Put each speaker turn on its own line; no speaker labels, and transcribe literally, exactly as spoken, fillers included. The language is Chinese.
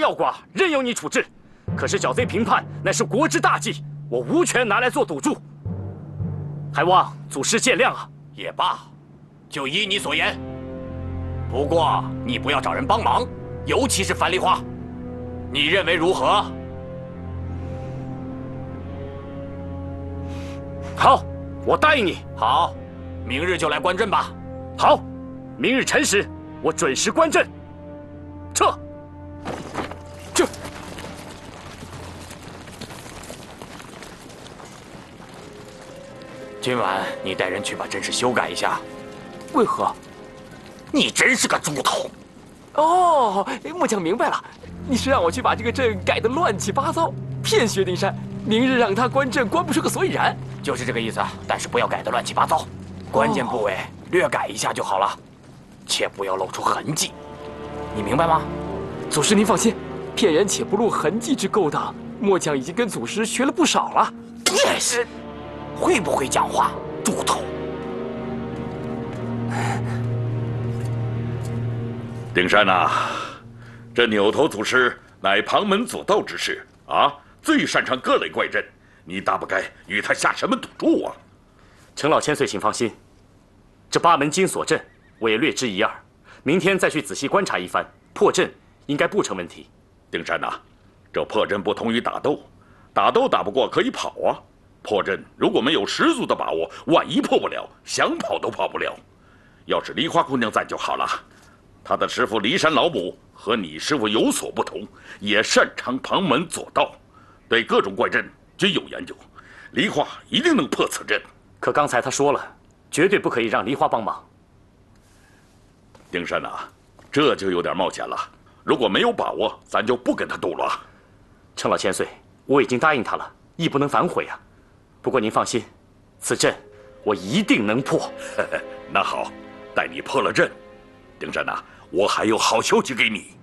廖寡任由你处置，可是剿贼平叛乃是国之大计，我无权拿来做赌注，还望祖师见谅啊。
也罢，就依你所言。不过你不要找人帮忙，尤其是樊梨花，你认为如何？
好，我答应你。
好，明日就来观阵吧。
好，明日辰时我准时观阵。撤。
这。
今晚你带人去把阵势修改一下。
为何？
你真是个猪头！
哦，末将明白了，你是让我去把这个阵改得乱七八糟，骗薛丁山，明日让他观阵观不出个所以然。
就是这个意思，但是不要改得乱七八糟，关键部位略改一下就好了，切不要露出痕迹，你明白吗？
祖师您放心，骗人且不露痕迹之勾当，末将已经跟祖师学了不少了。
也是，会不会讲话，猪头？
丁山呐、啊，这扭头祖师乃旁门左道之士啊，最擅长各类怪阵，你大不该与他下什么赌注啊！
程老千岁，请放心，这八门金锁阵我也略知一二，明天再去仔细观察一番，破阵应该不成问题。
丁山呐、啊，这破阵不同于打斗，打斗打不过可以跑啊，破阵如果没有十足的把握，万一破不了，想跑都跑不了。要是梨花姑娘在就好了。他的师傅骊山老母和你师傅有所不同，也擅长旁门左道，对各种怪阵均有研究。梨花一定能破此阵。
可刚才他说了，绝对不可以让梨花帮忙。
丁山呐、啊，这就有点冒险了。如果没有把握，咱就不跟他赌了。
程老千岁，我已经答应他了，亦不能反悔啊。不过您放心，此阵我一定能破。
那好，待你破了阵，丁山呐、啊，我还有好消息给你。